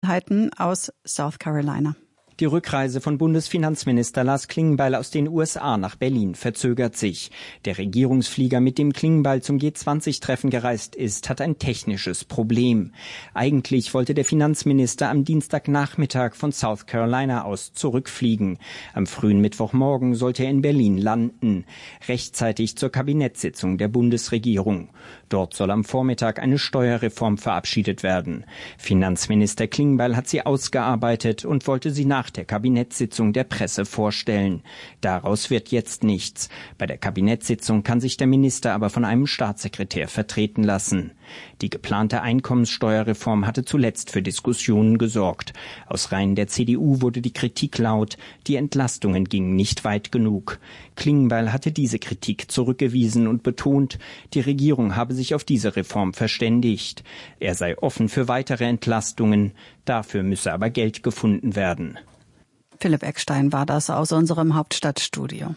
Neuigkeiten aus South Carolina. Die Rückreise von Bundesfinanzminister Lars Klingbeil aus den USA nach Berlin verzögert sich. Der Regierungsflieger, mit dem Klingbeil zum G20-Treffen gereist ist, hat ein technisches Problem. Eigentlich wollte der Finanzminister am Dienstagnachmittag von South Carolina aus zurückfliegen. Am frühen Mittwochmorgen sollte er in Berlin landen, rechtzeitig zur Kabinettssitzung der Bundesregierung. Dort soll am Vormittag eine Steuerreform verabschiedet werden. Finanzminister Klingbeil hat sie ausgearbeitet und wollte sie nach der Kabinettssitzung der Presse vorstellen. Daraus wird jetzt nichts. Bei der Kabinettssitzung kann sich der Minister aber von einem Staatssekretär vertreten lassen. Die geplante Einkommenssteuerreform hatte zuletzt für Diskussionen gesorgt. Aus Reihen der CDU wurde die Kritik laut, die Entlastungen gingen nicht weit genug. Klingbeil hatte diese Kritik zurückgewiesen und betont, die Regierung habe sich auf diese Reform verständigt. Er sei offen für weitere Entlastungen, dafür müsse aber Geld gefunden werden. Philipp Eckstein war das aus unserem Hauptstadtstudio.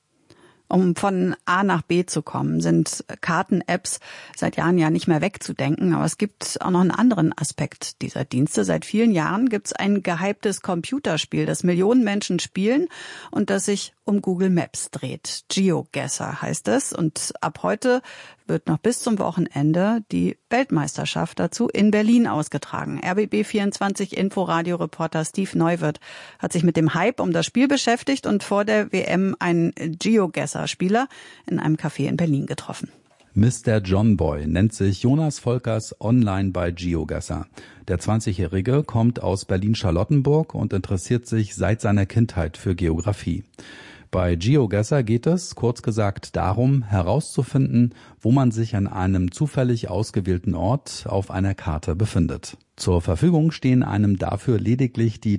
Um von A nach B zu kommen, sind Karten-Apps seit Jahren ja nicht mehr wegzudenken. Aber es gibt auch noch einen anderen Aspekt dieser Dienste. Seit vielen Jahren gibt es ein gehyptes Computerspiel, das Millionen Menschen spielen und das sich um Google Maps dreht. GeoGuessr heißt es. Und ab heute wird noch bis zum Wochenende die Weltmeisterschaft dazu in Berlin ausgetragen. RBB24 Inforadio-Reporter Steve Neuwirth hat sich mit dem Hype um das Spiel beschäftigt und vor der WM einen GeoGuessr-Spieler in einem Café in Berlin getroffen. Mr. John Boy nennt sich Jonas Volkers online bei GeoGuessr. Der 20-Jährige kommt aus Berlin-Charlottenburg und interessiert sich seit seiner Kindheit für Geografie. Bei GeoGuessr geht es, kurz gesagt, darum, herauszufinden, wo man sich an einem zufällig ausgewählten Ort auf einer Karte befindet. Zur Verfügung stehen einem dafür lediglich die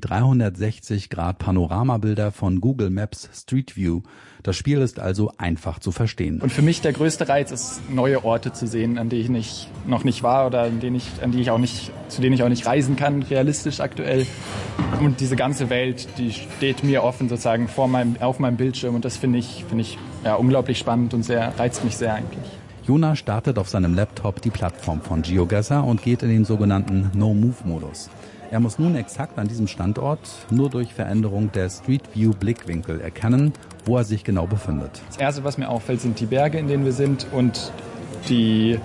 360-Grad-Panoramabilder von Google Maps Street View. Das Spiel ist also einfach zu verstehen. Und für mich der größte Reiz ist, neue Orte zu sehen, an denen ich noch nicht war oder zu denen ich auch nicht reisen kann, realistisch aktuell. Und diese ganze Welt, die steht mir offen sozusagen auf meinem Bildschirm und das finde ich ja, unglaublich spannend und reizt mich sehr eigentlich. Jonas startet auf seinem Laptop die Plattform von GeoGuessr und geht in den sogenannten No-Move-Modus. Er muss nun exakt an diesem Standort nur durch Veränderung der Street View Blickwinkel erkennen, wo er sich genau befindet. Das Erste, was mir auffällt, sind die Berge, in denen wir sind und die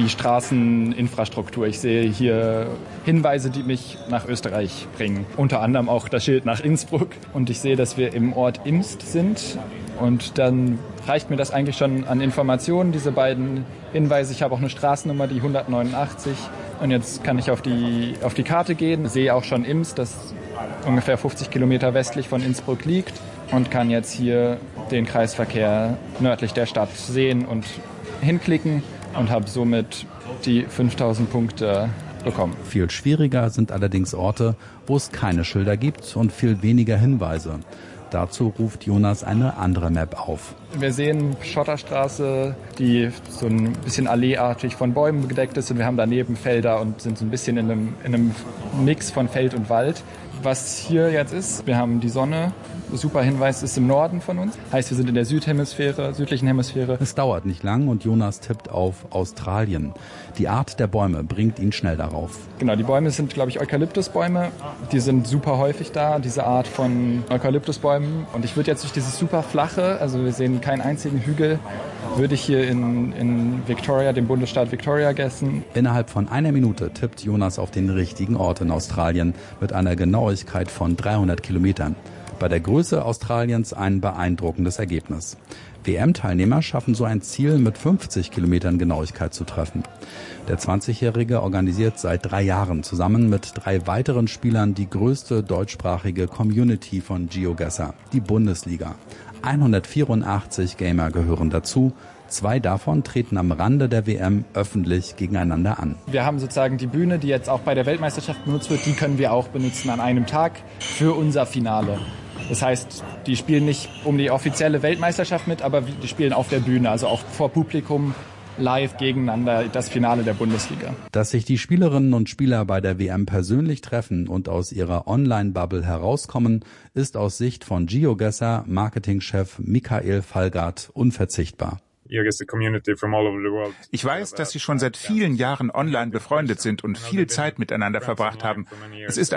Straßeninfrastruktur. Ich sehe hier Hinweise, die mich nach Österreich bringen. Unter anderem auch das Schild nach Innsbruck. Und ich sehe, dass wir im Ort Imst sind. Und dann reicht mir das eigentlich schon an Informationen, diese beiden Hinweise. Ich habe auch eine Straßennummer, die 189. Und jetzt kann ich auf die Karte gehen, sehe auch schon Imst, das ungefähr 50 Kilometer westlich von Innsbruck liegt. Und kann jetzt hier den Kreisverkehr nördlich der Stadt sehen und hinklicken. Und habe somit die 5000 Punkte bekommen. Viel schwieriger sind allerdings Orte, wo es keine Schilder gibt und viel weniger Hinweise. Dazu ruft Jonas eine andere Map auf. Wir sehen Schotterstraße, die so ein bisschen alleeartig von Bäumen bedeckt ist. Und wir haben daneben Felder und sind so ein bisschen in einem Mix von Feld und Wald. Was hier jetzt ist, wir haben die Sonne. Super Hinweis ist im Norden von uns. Heißt, wir sind in der südlichen Hemisphäre. Es dauert nicht lang und Jonas tippt auf Australien. Die Art der Bäume bringt ihn schnell darauf. Genau, die Bäume sind, glaube ich, Eukalyptusbäume. Die sind super häufig da, diese Art von Eukalyptusbäumen. Und ich würde jetzt durch dieses super flache, also wir sehen keinen einzigen Hügel, würde ich hier in Victoria, dem Bundesstaat Victoria, gessen. Innerhalb von einer Minute tippt Jonas auf den richtigen Ort in Australien mit einer Genauigkeit von 300 Kilometern. Bei der Größe Australiens ein beeindruckendes Ergebnis. WM-Teilnehmer schaffen so ein Ziel mit 50 Kilometern Genauigkeit zu treffen. Der 20-Jährige organisiert seit 3 Jahren zusammen mit 3 weiteren Spielern die größte deutschsprachige Community von GeoGuessr, die Bundesliga. 184 Gamer gehören dazu. 2 davon treten am Rande der WM öffentlich gegeneinander an. Wir haben sozusagen die Bühne, die jetzt auch bei der Weltmeisterschaft benutzt wird, die können wir auch benutzen an einem Tag für unser Finale. Das heißt, die spielen nicht um die offizielle Weltmeisterschaft mit, aber die spielen auf der Bühne, also auch vor Publikum, live gegeneinander das Finale der Bundesliga. Dass sich die Spielerinnen und Spieler bei der WM persönlich treffen und aus ihrer Online-Bubble herauskommen, ist aus Sicht von GeoGuessr Marketingchef Michael Fallgard unverzichtbar. Ich weiß, dass Sie schon seit vielen Jahren online befreundet sind und viel Zeit miteinander verbracht haben. Es ist